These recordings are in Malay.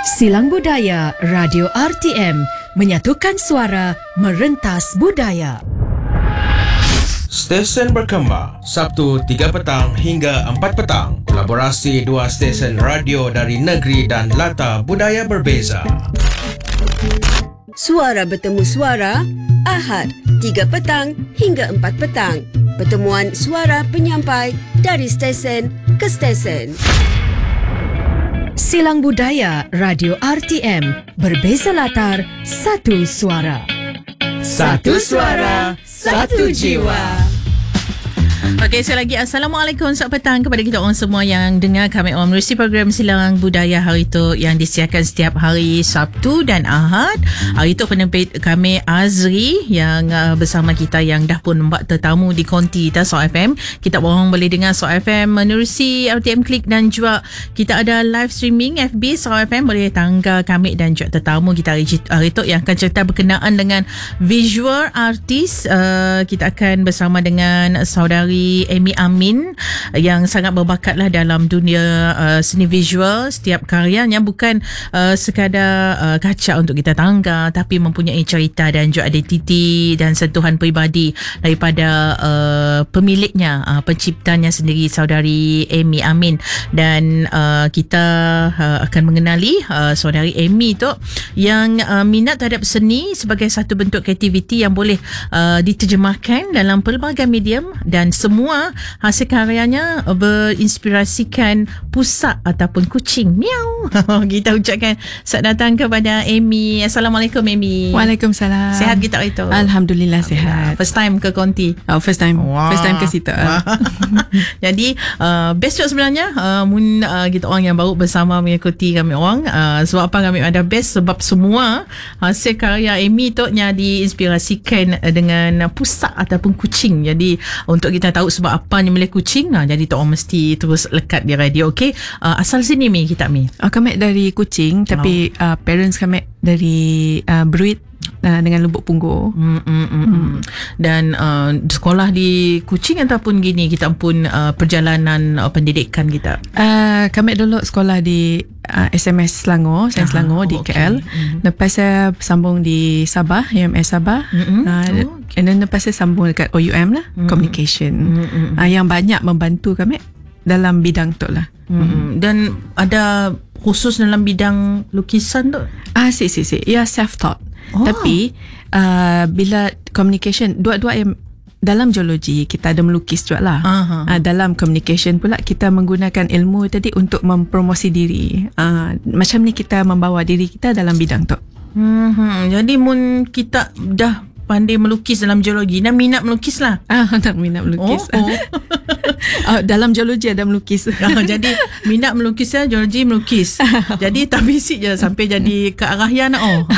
Silang Budaya Radio RTM menyatukan suara merentas budaya. Stesen berkembang Sabtu 3 petang hingga 4 petang. Kolaborasi dua stesen radio dari negeri dan latar budaya berbeza. Suara bertemu suara Ahad 3 petang hingga 4 petang. Pertemuan suara penyampai dari stesen ke stesen. Silang Budaya Radio RTM, berbeza latar, satu suara. Satu suara, satu jiwa. Okey, sekali lagi Assalamualaikum, selamat petang kepada kita orang semua yang dengar kami menerusi program Silang Budaya hari itu yang disiarkan setiap hari Sabtu dan Ahad. Hari itu penerbit kami Azri yang bersama kita yang dah pun membuat tetamu di konti kita So FM. Kita orang boleh dengar So FM menerusi RTM Klik dan juga kita ada live streaming FB So FM. Boleh tangga kami dan juga tetamu kita hari itu yang akan cerita berkenaan dengan visual artist. Kita akan bersama dengan saudari Amy Amin yang sangat berbakatlah dalam dunia seni visual. Setiap karyanya bukan sekadar kaca untuk kita tangga, tapi mempunyai cerita dan juga identiti dan sentuhan peribadi daripada pemiliknya, penciptanya sendiri, saudari Amy Amin. Dan kita akan mengenali saudari Amy tu yang minat terhadap seni sebagai satu bentuk kreativiti yang boleh diterjemahkan dalam pelbagai medium, dan semua hasil karyanya berinspirasikan pusak ataupun kucing. Miau. Kita ucapkan selamat datang kepada Amy. Assalamualaikum Amy. Waalaikumsalam. Sihat kita itu? Alhamdulillah sihat. First time ke konti? First time. Wah. First time ke situ. Jadi best juga sebenarnya kita orang yang baru bersama mengikuti kami orang. Sebab apa kami ada best? Sebab semua hasil karya Amy tu yang diinspirasikan dengan pusak ataupun kucing. Jadi untuk kita tahu sebab apa ni milih kucing, jadi tu orang mesti terus lekat di radio. Okey, asal sini Mi kita Mi? Kami dari Kuching, tapi parents kami dari Bruit dengan Lubuk Punggur. Dan sekolah di Kuching ataupun gini kita pun perjalanan pendidikan kita? Kami dulu sekolah di SMS Selangor, Sains Selangor di KL. Lepas saya sambung di Sabah, UMS Sabah. And then lepas saya sambung dekat OUM lah, Communication. Yang banyak membantu kami dalam bidang tu lah. Dan ada khusus dalam bidang lukisan tu? Ya, self-taught. Tapi bila communication, dua-dua yang dalam geologi kita ada melukis juga lah. Dalam communication pula kita menggunakan ilmu tadi untuk mempromosi diri. Macam ni kita membawa diri kita dalam bidang tu. Jadi mun kita dah pandai melukis dalam geologi, dan minat melukis lah. Nak minat melukis. Dalam geologi ada melukis. Jadi minat melukis lah, geologi melukis. Jadi tak bisik je sampai jadi ke arah yang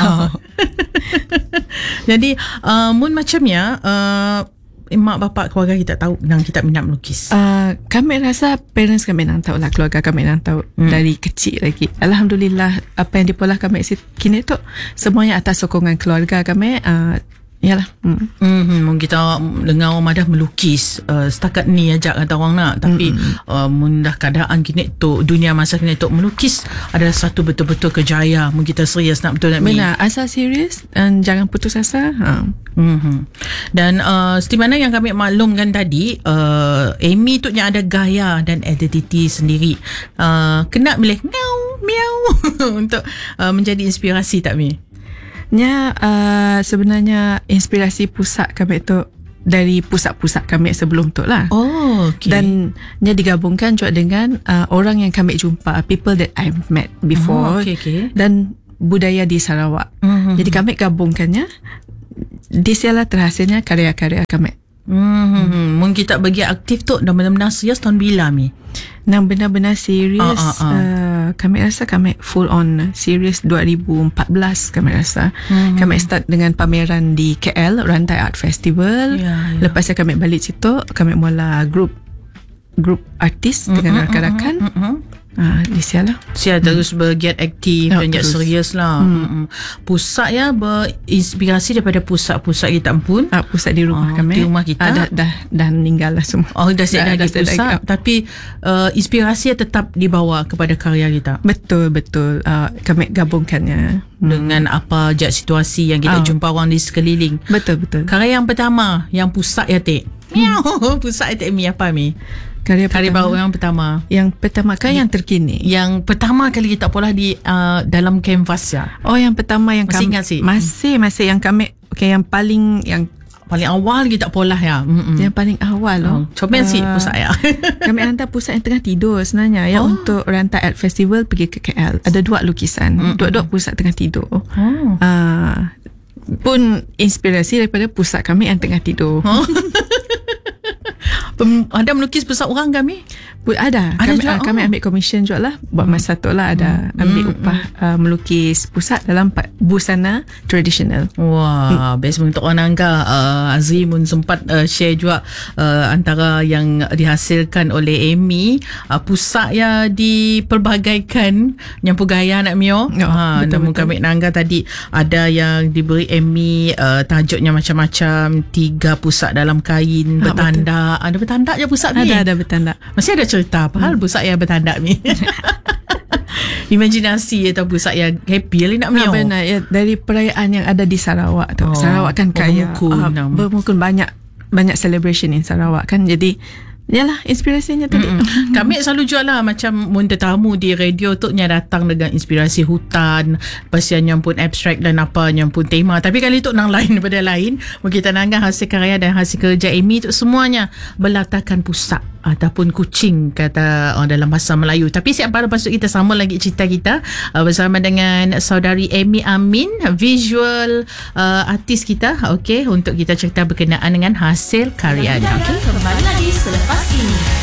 Jadi mun macamnya mak bapak keluarga kita tahu yang kita minat melukis? Kami rasa parents kami nak tahu lah, keluarga kami nak tahu dari kecil lagi. Alhamdulillah apa yang dipolah kami kini tu semuanya atas sokongan keluarga kami. Yalah. Mungkin kita dengar orang dah melukis setakat ni aja kata orang nak, tapi mun dah keadaan kini tu, dunia masa kini tu, melukis adalah satu betul-betul kejayaan. Mungkin kita serius nak betul nak benar, asal serius dan jangan putus asa. Dan seperti mana yang kami maklumkan tadi, Amy tu yang ada gaya dan identiti sendiri. Kena milih miau untuk menjadi inspirasi tak Mi? Sebenarnya inspirasi pusak kami tu dari pusat-pusat kami sebelum tu lah. Okay. Dan digabungkan juga dengan orang yang kami jumpa, people that I've met before. Okay. Dan budaya di Sarawak. Jadi kami gabungkannya, di sialah terhasilnya karya-karya kami. Mungkin kita bagi aktif tu dah benar-benar serius tahun bila Mi? Yang benar-benar serius, kami rasa kami full on serius 2014 kami rasa. Kami start dengan pameran di KL, Rantai Art Festival. Lepas kami balik situ, kami mula group artis dengan rakan-rakan. Dia lah. Saya terus bergiat aktif dan giat terus. serius lah. Pusat ya berinspirasi daripada pusat-pusat kita pun. Pusat di rumah kami. Di rumah kita. Dah meninggal lah semua. Oh, dah siap lagi dah pusat. Tapi inspirasi tetap dibawa kepada karya kita. Betul. Kami gabungkannya Dengan apa je situasi yang kita jumpa orang di sekeliling. Betul. Karya yang pertama, yang pusat ya, Tek. Miau. Pusat ya, Tek Mi. Apa Mi? Karya baru yang pertama. Yang pertama kan yang terkini. Yang pertama kali kita pola di dalam kanvas ya. Yang pertama yang Masih kami ingat sih? Masih yang kami yang paling awal kita pola ya. Yang paling awal Comel sih pusat ya. Kami hantar pusat yang tengah tidur sebenarnya untuk Rantai Art Festival pergi ke KL. Ada 2 lukisan. Dua pusat tengah tidur. Pun inspirasi daripada pusat kami yang tengah tidur. Ada melukis pusat orang kami? Ada kami ambil commission juga lah. Buat masa tu lah ada ambil upah melukis pusat dalam busana tradisional. Wah, best untuk orang Nangka. Azri pun sempat share juga antara yang dihasilkan oleh Amy, pusat ya dipelbagaikan nyampur gaya nak Mio. Namun kami Nangka tadi ada yang diberi Amy tajuknya macam-macam, 3 pusat dalam kain bertandak. Ada bertandak je pusat ni. Ada bertandak. Masih ada cerita apa hal pusat yang bertandak ni. Imajinasi atau pusat yang happy lah nak Mio. Benar ya, dari perayaan yang ada di Sarawak tu. Sarawak kan kaya bermukun banyak celebration in Sarawak kan. Jadi yalah inspirasinya tadi. Kami selalu jual lah macam mun tetamu di radio tu nya datang dengan inspirasi hutan, pasiannya pun abstrak dan apanya pun tema. Tapi kali tu nang lain daripada lain. Kita nanggah hasil karya dan hasil kerja Amy tu semuanya berlatarkan pusat ataupun kucing kata dalam bahasa Melayu. Tapi siap lepas tu kita sambung lagi cerita kita bersama dengan saudari Amy Amin, visual artis kita, okey, untuk kita cerita berkenaan dengan hasil karyanya. Kembali lagi selepas ini.